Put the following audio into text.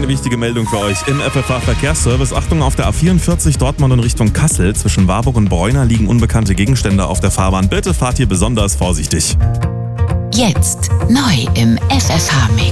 eine wichtige Meldung für euch im FFH-Verkehrsservice. Achtung, auf der A44 Dortmund in Richtung Kassel zwischen Warburg und Bräuner liegen unbekannte Gegenstände auf der Fahrbahn. Bitte fahrt hier besonders vorsichtig. Jetzt neu im FFH-Mix.